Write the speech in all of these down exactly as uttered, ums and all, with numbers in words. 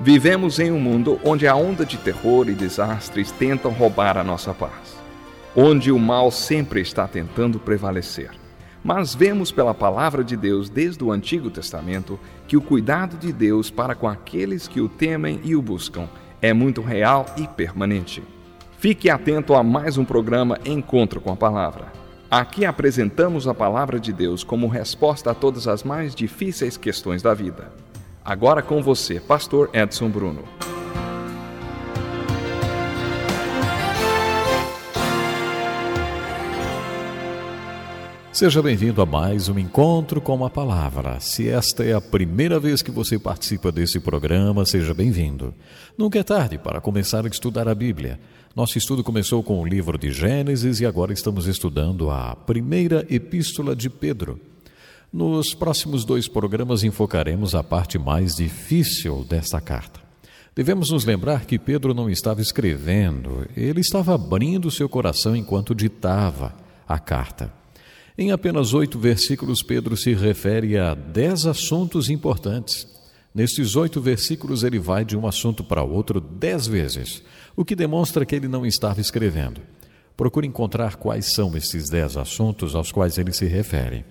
Vivemos em um mundo onde a onda de terror e desastres tentam roubar a nossa paz, onde o mal sempre está tentando prevalecer. Mas vemos pela palavra de Deus desde o Antigo Testamento que o cuidado de Deus para com aqueles que o temem e o buscam é muito real e permanente. Fique atento a mais um programa Encontro com a Palavra. Aqui apresentamos a palavra de Deus como resposta a todas as mais difíceis questões da vida. Agora com você, Pastor Edson Bruno. Seja bem-vindo a mais um Encontro com a Palavra. Se esta é a primeira vez que você participa desse programa, seja bem-vindo. Nunca é tarde para começar a estudar a Bíblia. Nosso estudo começou com o livro de Gênesis e agora estamos estudando a primeira epístola de Pedro. Nos próximos dois programas enfocaremos a parte mais difícil desta carta. Devemos nos lembrar que Pedro não estava escrevendo, ele estava abrindo seu coração enquanto ditava a carta. Em apenas oito versículos, Pedro se refere a dez assuntos importantes. Nestes oito versículos, ele vai de um assunto para outro dez vezes, o que demonstra que ele não estava escrevendo. Procure encontrar quais são esses dez assuntos aos quais ele se refere.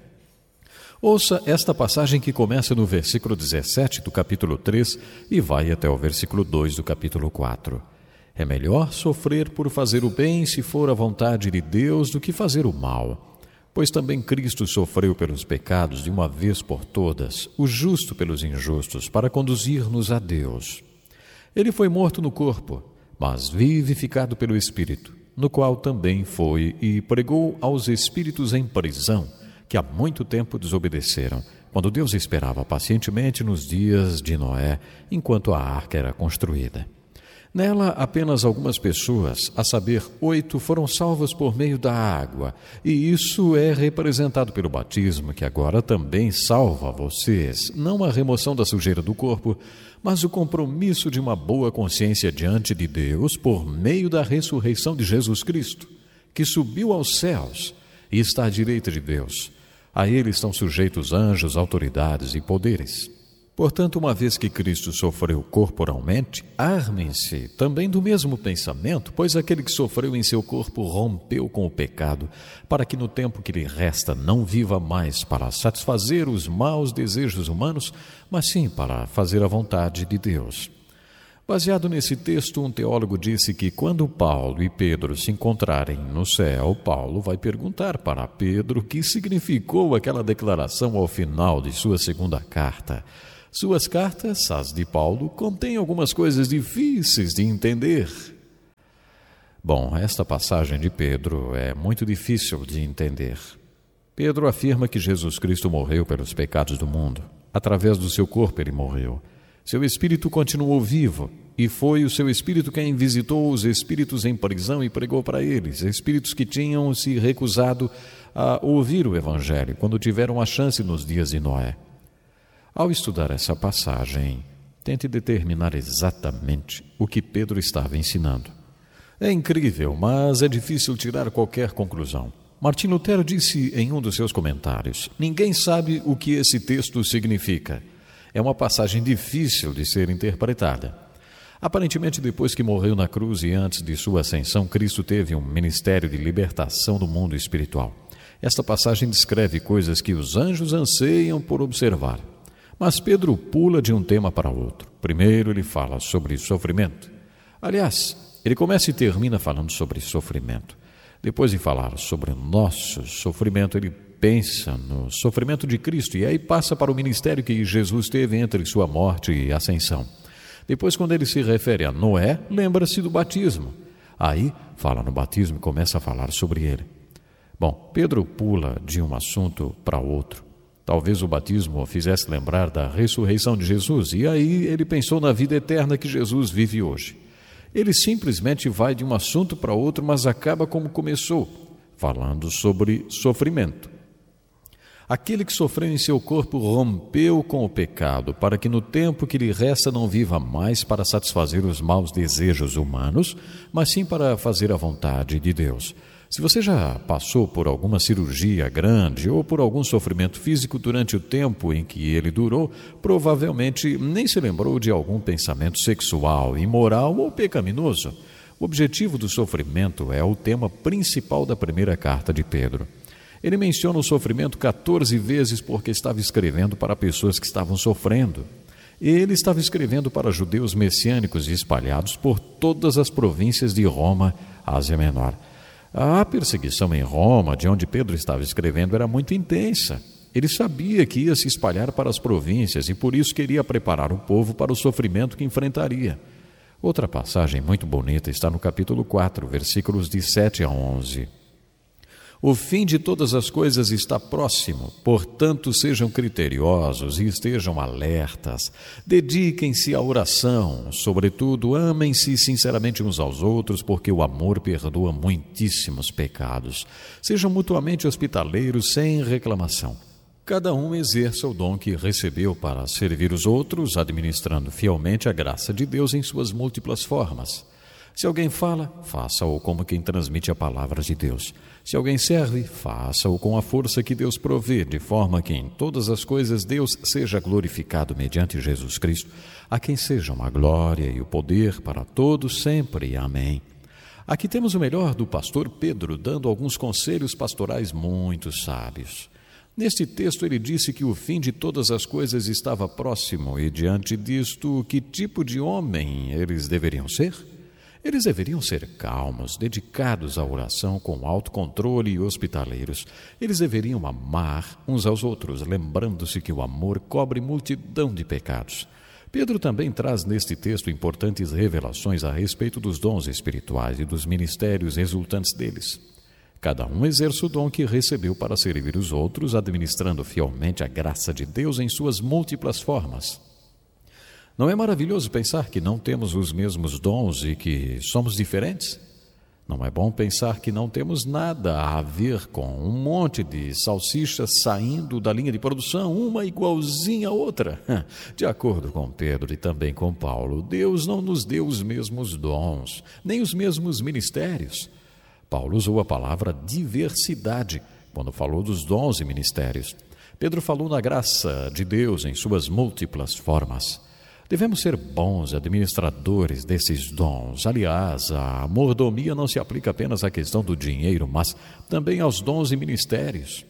Ouça esta passagem que começa no versículo dezessete do capítulo três e vai até o versículo dois do capítulo quatro. É melhor sofrer por fazer o bem, se for a vontade de Deus, do que fazer o mal. Pois também Cristo sofreu pelos pecados de uma vez por todas, o justo pelos injustos, para conduzir-nos a Deus. Ele foi morto no corpo, mas vivificado pelo Espírito, no qual também foi e pregou aos espíritos em prisão, que há muito tempo desobedeceram, quando Deus esperava pacientemente nos dias de Noé, enquanto a arca era construída. Nela, apenas algumas pessoas, a saber, oito, foram salvas por meio da água, e isso é representado pelo batismo, que agora também salva vocês, não a remoção da sujeira do corpo, mas o compromisso de uma boa consciência diante de Deus por meio da ressurreição de Jesus Cristo, que subiu aos céus e está à direita de Deus. A ele estão sujeitos anjos, autoridades e poderes. Portanto, uma vez que Cristo sofreu corporalmente, armem-se também do mesmo pensamento, pois aquele que sofreu em seu corpo rompeu com o pecado, para que no tempo que lhe resta não viva mais para satisfazer os maus desejos humanos, mas sim para fazer a vontade de Deus. Baseado nesse texto, um teólogo disse que quando Paulo e Pedro se encontrarem no céu, Paulo vai perguntar para Pedro o que significou aquela declaração ao final de sua segunda carta. Suas cartas, as de Paulo, contêm algumas coisas difíceis de entender. Bom, esta passagem de Pedro é muito difícil de entender. Pedro afirma que Jesus Cristo morreu pelos pecados do mundo. Através do seu corpo ele morreu. Seu espírito continuou vivo, e foi o seu espírito quem visitou os espíritos em prisão e pregou para eles, espíritos que tinham se recusado a ouvir o Evangelho quando tiveram a chance nos dias de Noé. Ao estudar essa passagem, tente determinar exatamente o que Pedro estava ensinando. É incrível, mas é difícil tirar qualquer conclusão. Martim Lutero disse em um dos seus comentários: ninguém sabe o que esse texto significa. É uma passagem difícil de ser interpretada. Aparentemente, depois que morreu na cruz e antes de sua ascensão, Cristo teve um ministério de libertação do mundo espiritual. Esta passagem descreve coisas que os anjos anseiam por observar. Mas Pedro pula de um tema para outro. Primeiro ele fala sobre sofrimento. Aliás, ele começa e termina falando sobre sofrimento. Depois de falar sobre o nosso sofrimento, ele pensa no sofrimento de Cristo e aí passa para o ministério que Jesus teve entre sua morte e ascensão. Depois, quando ele se refere a Noé, lembra-se do batismo. Aí fala no batismo e começa a falar sobre ele. Bom, Pedro pula de um assunto para outro. Talvez o batismo o fizesse lembrar da ressurreição de Jesus, e aí ele pensou na vida eterna que Jesus vive hoje. Ele simplesmente vai de um assunto para outro, mas acaba como começou, falando sobre sofrimento. Aquele que sofreu em seu corpo rompeu com o pecado, para que no tempo que lhe resta não viva mais para satisfazer os maus desejos humanos, mas sim para fazer a vontade de Deus. Se você já passou por alguma cirurgia grande ou por algum sofrimento físico durante o tempo em que ele durou, provavelmente nem se lembrou de algum pensamento sexual, imoral ou pecaminoso. O objetivo do sofrimento é o tema principal da primeira carta de Pedro. Ele menciona o sofrimento quatorze vezes porque estava escrevendo para pessoas que estavam sofrendo. Ele estava escrevendo para judeus messiânicos espalhados por todas as províncias de Roma, Ásia Menor. A perseguição em Roma, de onde Pedro estava escrevendo, era muito intensa. Ele sabia que ia se espalhar para as províncias e por isso queria preparar o povo para o sofrimento que enfrentaria. Outra passagem muito bonita está no capítulo quatro, versículos de sete a onze. O fim de todas as coisas está próximo, portanto sejam criteriosos e estejam alertas. Dediquem-se à oração, sobretudo amem-se sinceramente uns aos outros, porque o amor perdoa muitíssimos pecados. Sejam mutuamente hospitaleiros sem reclamação. Cada um exerça o dom que recebeu para servir os outros, administrando fielmente a graça de Deus em suas múltiplas formas. Se alguém fala, faça-o como quem transmite a palavra de Deus. Se alguém serve, faça-o com a força que Deus provê, de forma que em todas as coisas Deus seja glorificado mediante Jesus Cristo, a quem sejam a glória e o poder para todos sempre. Amém. Aqui temos o melhor do pastor Pedro, dando alguns conselhos pastorais muito sábios. Neste texto ele disse que o fim de todas as coisas estava próximo e, diante disto, que tipo de homem eles deveriam ser? Eles deveriam ser calmos, dedicados à oração com autocontrole e hospitaleiros. Eles deveriam amar uns aos outros, lembrando-se que o amor cobre multidão de pecados. Pedro também traz neste texto importantes revelações a respeito dos dons espirituais e dos ministérios resultantes deles. Cada um exerce o dom que recebeu para servir os outros, administrando fielmente a graça de Deus em suas múltiplas formas. Não é maravilhoso pensar que não temos os mesmos dons e que somos diferentes? Não é bom pensar que não temos nada a ver com um monte de salsichas saindo da linha de produção, uma igualzinha à outra? De acordo com Pedro e também com Paulo, Deus não nos deu os mesmos dons, nem os mesmos ministérios. Paulo usou a palavra diversidade quando falou dos dons e ministérios. Pedro falou na graça de Deus em suas múltiplas formas. Devemos ser bons administradores desses dons. Aliás, a mordomia não se aplica apenas à questão do dinheiro, mas também aos dons e ministérios.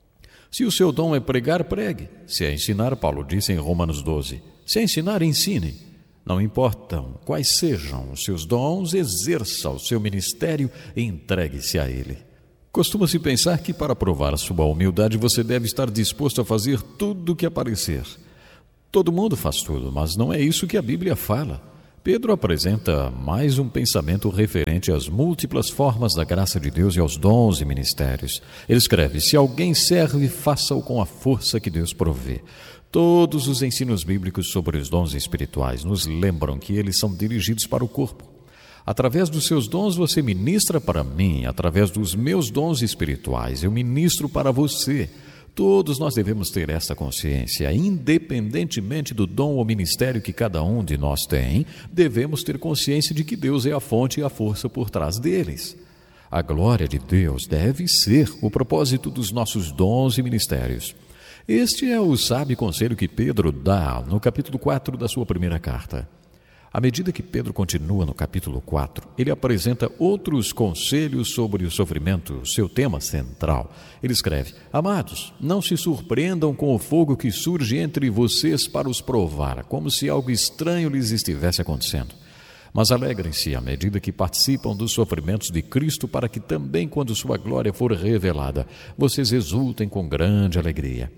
Se o seu dom é pregar, pregue. Se é ensinar, Paulo disse em Romanos doze, se é ensinar, ensine. Não importam quais sejam os seus dons, exerça o seu ministério e entregue-se a ele. Costuma-se pensar que para provar sua humildade você deve estar disposto a fazer tudo o que aparecer. Todo mundo faz tudo, mas não é isso que a Bíblia fala. Pedro apresenta mais um pensamento referente às múltiplas formas da graça de Deus e aos dons e ministérios. Ele escreve, se alguém serve, faça-o com a força que Deus provê. Todos os ensinos bíblicos sobre os dons espirituais nos lembram que eles são dirigidos para o corpo. Através dos seus dons você ministra para mim, através dos meus dons espirituais eu ministro para você. Todos nós devemos ter essa consciência, independentemente do dom ou ministério que cada um de nós tem, devemos ter consciência de que Deus é a fonte e a força por trás deles. A glória de Deus deve ser o propósito dos nossos dons e ministérios. Este é o sábio conselho que Pedro dá no capítulo quatro da sua primeira carta. À medida que Pedro continua no capítulo quatro, ele apresenta outros conselhos sobre o sofrimento, seu tema central. Ele escreve, amados, não se surpreendam com o fogo que surge entre vocês para os provar, como se algo estranho lhes estivesse acontecendo. Mas alegrem-se à medida que participam dos sofrimentos de Cristo, para que também, quando sua glória for revelada, vocês exultem com grande alegria.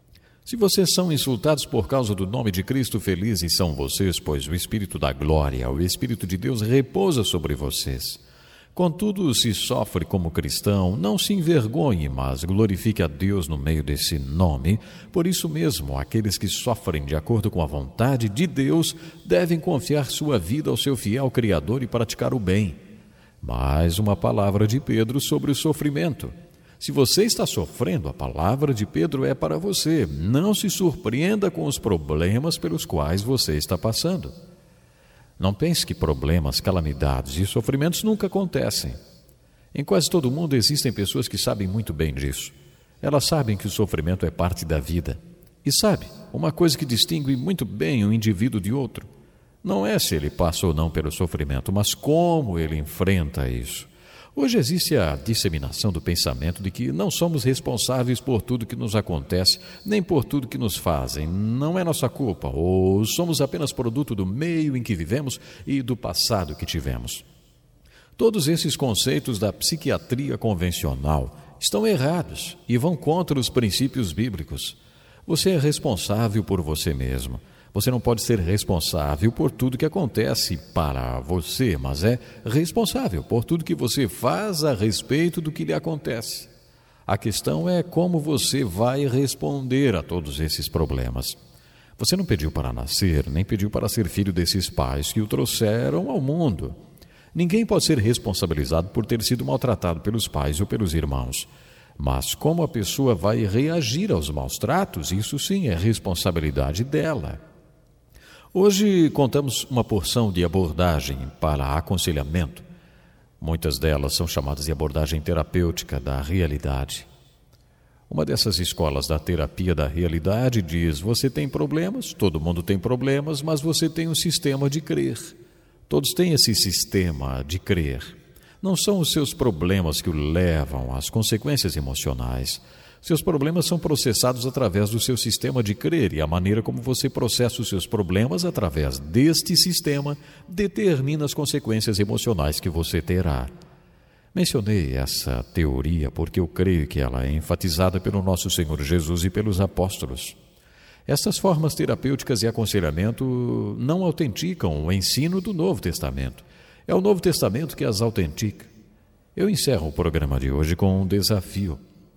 Se vocês são insultados por causa do nome de Cristo, felizes são vocês, pois o Espírito da glória, o Espírito de Deus, repousa sobre vocês. Contudo, se sofre como cristão, não se envergonhe, mas glorifique a Deus no meio desse nome. Por isso mesmo, aqueles que sofrem de acordo com a vontade de Deus devem confiar sua vida ao seu fiel Criador e praticar o bem. Mais uma palavra de Pedro sobre o sofrimento. Se você está sofrendo, a palavra de Pedro é para você. Não se surpreenda com os problemas pelos quais você está passando. Não pense que problemas, calamidades e sofrimentos nunca acontecem. Em quase todo mundo existem pessoas que sabem muito bem disso. Elas sabem que o sofrimento é parte da vida. E sabe, uma coisa que distingue muito bem um indivíduo de outro não é se ele passa ou não pelo sofrimento, mas como ele enfrenta isso. Hoje existe a disseminação do pensamento de que não somos responsáveis por tudo que nos acontece, nem por tudo que nos fazem. Não é nossa culpa, ou somos apenas produto do meio em que vivemos e do passado que tivemos. Todos esses conceitos da psiquiatria convencional estão errados e vão contra os princípios bíblicos. Você é responsável por você mesmo. Você não pode ser responsável por tudo que acontece para você, mas é responsável por tudo que você faz a respeito do que lhe acontece. A questão é como você vai responder a todos esses problemas. Você não pediu para nascer, nem pediu para ser filho desses pais que o trouxeram ao mundo. Ninguém pode ser responsabilizado por ter sido maltratado pelos pais ou pelos irmãos. Mas como a pessoa vai reagir aos maus tratos, isso sim é responsabilidade dela. Hoje contamos uma porção de abordagem para aconselhamento. Muitas delas são chamadas de abordagem terapêutica da realidade. Uma dessas escolas da terapia da realidade diz: você tem problemas, todo mundo tem problemas, mas você tem um sistema de crer. Todos têm esse sistema de crer. Não são os seus problemas que o levam às consequências emocionais. Seus problemas são processados através do seu sistema de crer, e a maneira como você processa os seus problemas através deste sistema determina as consequências emocionais que você terá. Mencionei essa teoria porque eu creio que ela é enfatizada pelo nosso Senhor Jesus e pelos apóstolos. Essas formas terapêuticas e aconselhamento não autenticam o ensino do Novo Testamento. É o Novo Testamento que as autentica. Eu encerro o programa de hoje com um desafio.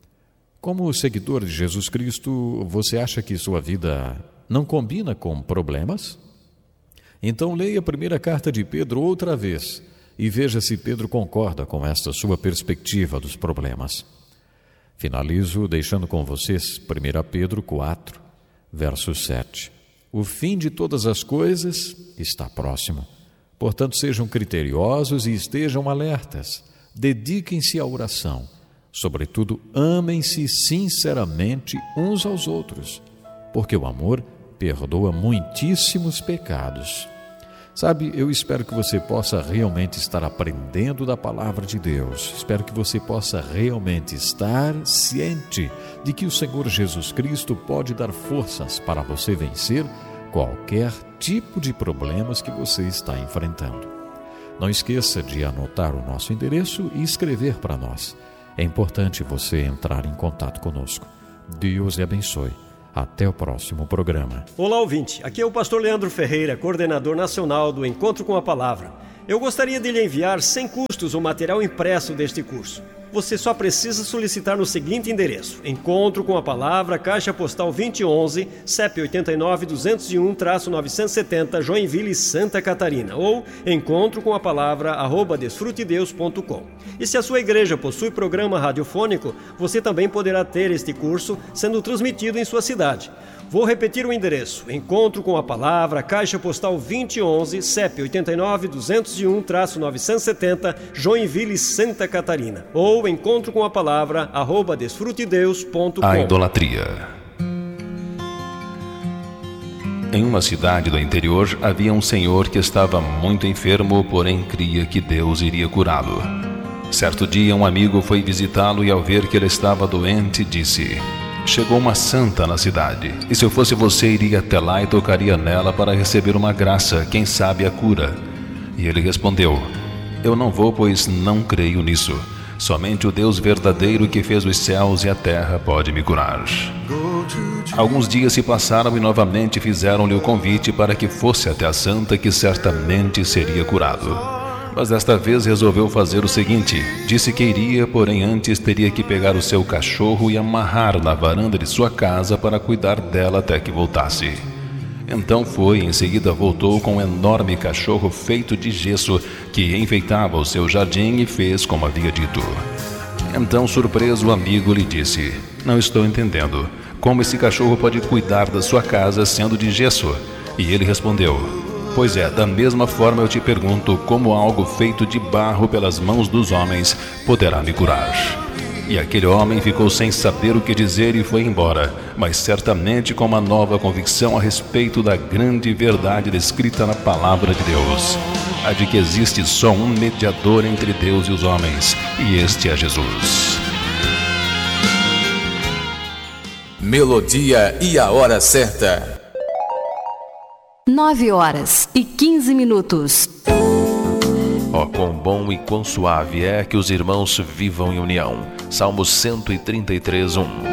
Como seguidor de Jesus Cristo, você acha que sua vida não combina com problemas? Então leia a primeira carta de Pedro outra vez e veja se Pedro concorda com esta sua perspectiva dos problemas. Finalizo deixando com vocês primeira Pedro quatro, verso sete. O fim de todas as coisas está próximo. Portanto, sejam criteriosos e estejam alertas. Dediquem-se à oração. Sobretudo, amem-se sinceramente uns aos outros, porque o amor perdoa muitíssimos pecados. Sabe, eu espero que você possa realmente estar aprendendo da palavra de Deus. Espero que você possa realmente estar ciente de que o Senhor Jesus Cristo pode dar forças para você vencer qualquer tipo de problemas que você está enfrentando. Não esqueça de anotar o nosso endereço e escrever para nós. É importante você entrar em contato conosco. Deus lhe abençoe. Até o próximo programa. Olá, ouvinte. Aqui é o pastor Leandro Ferreira, coordenador nacional do Encontro com a Palavra. Eu gostaria de lhe enviar sem custos o material impresso deste curso. Você só precisa solicitar no seguinte endereço: Encontro com a Palavra, Caixa Postal vinte e onze, C E P oito nove, duzentos e um, novecentos e setenta, Joinville, Santa Catarina, ou encontro com a palavra arroba desfrutedeus ponto com. E se a sua igreja possui programa radiofônico, você também poderá ter este curso sendo transmitido em sua cidade. Vou repetir o endereço: Encontro com a Palavra, Caixa Postal vinte e onze, C E P oito nove, duzentos e um, novecentos e setenta, Joinville, Santa Catarina, ou encontro com a palavra arroba desfrutedeus ponto com. A idolatria. Em uma cidade do interior havia um senhor que estava muito enfermo, porém cria que Deus iria curá-lo. Certo dia um amigo foi visitá-lo e ao ver que ele estava doente disse: chegou uma santa na cidade, e se eu fosse você iria até lá e tocaria nela para receber uma graça, quem sabe a cura. E ele respondeu: eu não vou, pois não creio nisso. Somente o Deus verdadeiro que fez os céus e a terra pode me curar. Alguns dias se passaram e novamente fizeram-lhe o convite para que fosse até a santa, que certamente seria curado. Mas desta vez resolveu fazer o seguinte: disse que iria, porém antes teria que pegar o seu cachorro e amarrar na varanda de sua casa para cuidar dela até que voltasse. Então foi, em seguida voltou com um enorme cachorro feito de gesso que enfeitava o seu jardim e fez como havia dito. Então, surpreso, o amigo lhe disse: não estou entendendo. Como esse cachorro pode cuidar da sua casa sendo de gesso? E ele respondeu: Pois é, da mesma forma eu te pergunto, como algo feito de barro pelas mãos dos homens poderá me curar? E aquele homem ficou sem saber o que dizer e foi embora, mas certamente com uma nova convicção a respeito da grande verdade descrita na palavra de Deus, a de que existe só um mediador entre Deus e os homens, e este é Jesus. Melodia e a hora certa. Nove horas e quinze minutos. Ó, quão bom e quão suave é que os irmãos vivam em união. Salmos cento e trinta e três, um.